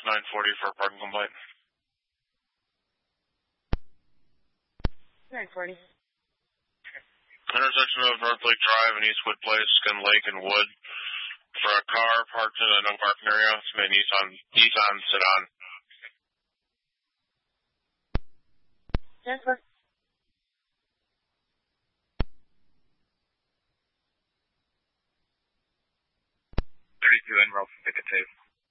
940 for a parking complaint. 940. Intersection of North Lake Drive and Eastwood Place, Skin Lake and Wood. For a car parked in an unparking area, it's a Nissan sedan. Transfer. 32 Enroll from Pickett 2.